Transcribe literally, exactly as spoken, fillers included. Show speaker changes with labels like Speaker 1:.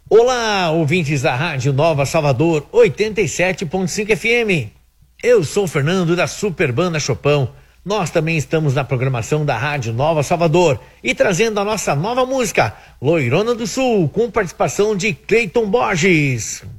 Speaker 1: Olá, ouvintes da Rádio Nova Salvador, oitenta e sete ponto cinco F M. Eu sou o Fernando da Super Banda Chopão. Nós também estamos na programação da Rádio Nova Salvador e trazendo a nossa nova música, Loirona do Sul, com participação de Cleiton Borges.